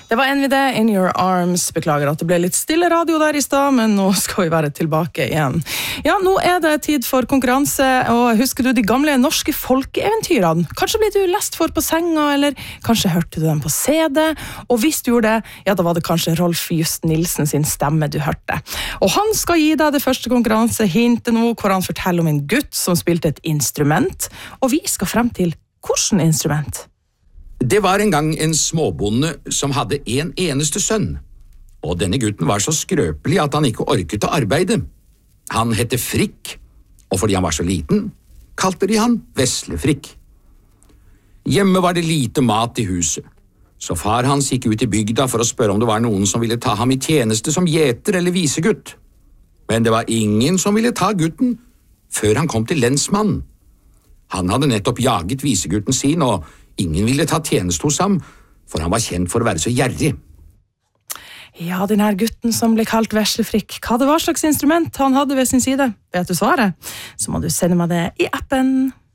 Det var NVD, In Your Arms. Beklager at det ble litt stille radio der i sted, men nå skal vi være tilbake igjen. Ja, nå er det tid for konkurranse, og husker du de gamle norske folkeeventyrene? Kanskje ble du lest for på senga, eller kanskje hørte du dem på CD? Og hvis du gjorde det, ja, da var det kanskje Rolf Just Nilsen sin stemme du hørte. Og han skal gi deg det første konkurransehintet nå, hvor han forteller om en gutt som spilte et instrument, og vi skal frem til hvordan instrument? Det var en gang en småbonde som hadde en eneste sønn, og denne gutten var så skrøpelig at han ikke orket å arbeide. Han hette Frikk, og fordi han var så liten, kalte de han Veslefrikk. Hjemme var det lite mat i huset, så far hans gikk ut i bygda for å spørre om det var noen som ville ta ham i tjeneste som gjeter eller visegutt. Men det var ingen som ville ta gutten før han kom til lensmannen. Han hadde nettopp jaget visegutten sin, og ingen ville ta tjeneste hos ham, for han var kjent for å være så gjerrig. Ja, den her gutten som ble kalt Veslefrikk, hva det var slags instrument han hadde ved sin side? Vet du svaret? Så må du sende meg det i appen.